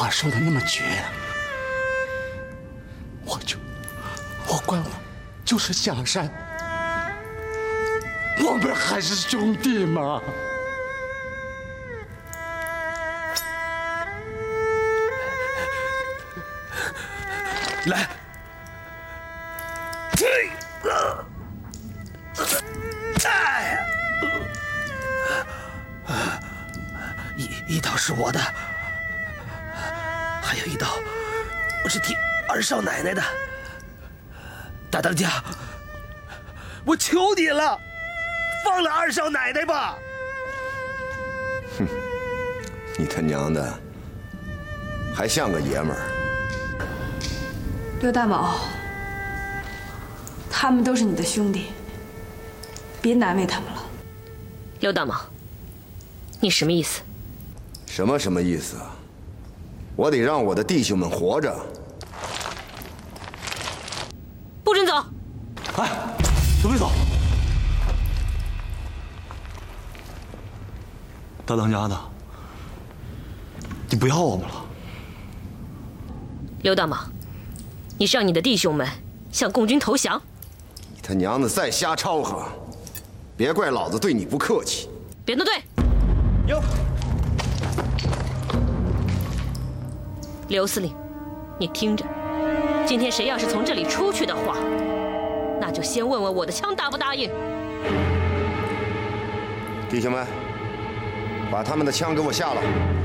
话说的那么绝啊？我就是下山，我们还是兄弟嘛。 来，一刀是我的，还有一刀我是替二少奶奶的。大当家，我求你了，放了二少奶奶吧！ 哼，你他娘的还像个爷们儿！ 刘大毛，他们都是你的兄弟，别难为他们了。 刘大毛，你什么意思？ 什么意思啊？我得让我的弟兄们活着。 不准走！ 哎，准备走。 大当家的，你不要我们了。 刘大毛，你是让你的弟兄们向共军投降？ 你他娘的再瞎吵和，别怪老子对你不客气。 别动队！ 有。 刘司令，你听着，今天谁要是从这里出去的话，那就先问问我的枪答不答应。 弟兄们，把他们的枪给我下了。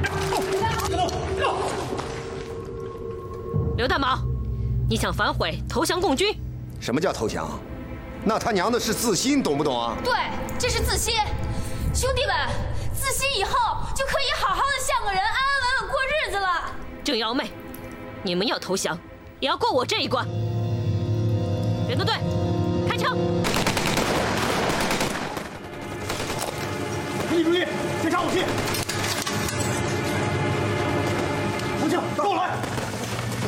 刘大毛，你想反悔投降共军？ 什么叫投降？那他娘的是自新，懂不懂啊？ 对，这是自新。兄弟们，自新以后就可以好好的像个人，安安稳稳过日子了。 郑瑶妹，你们要投降，也要过我这一关。别动队，开枪！ 请你注意，先查武器。